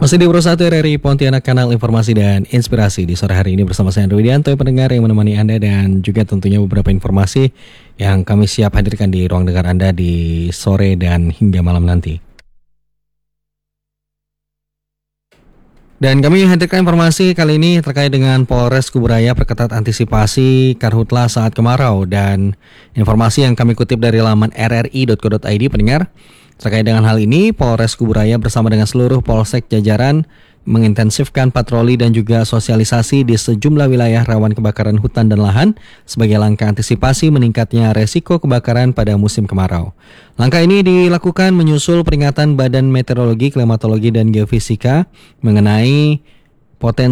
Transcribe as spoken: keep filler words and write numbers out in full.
Masih di Pro satu R R I Pontianak, kanal informasi dan inspirasi. Di sore hari ini bersama saya Andro Widianto, pendengar yang menemani Anda, dan juga tentunya beberapa informasi yang kami siap hadirkan di ruang dengar Anda di sore dan hingga malam nanti. Dan kami hadirkan informasi kali ini terkait dengan Polres Kuburaya perketat antisipasi karhutla saat kemarau. Dan informasi yang kami kutip dari laman r r i dot co dot i d, pendengar. Terkait dengan hal ini, Polres Kuburaya bersama dengan seluruh polsek jajaran mengintensifkan patroli dan juga sosialisasi di sejumlah wilayah rawan kebakaran hutan dan lahan sebagai langkah antisipasi meningkatnya resiko kebakaran pada musim kemarau. Langkah ini dilakukan menyusul peringatan Badan Meteorologi, Klimatologi, dan Geofisika mengenai potensi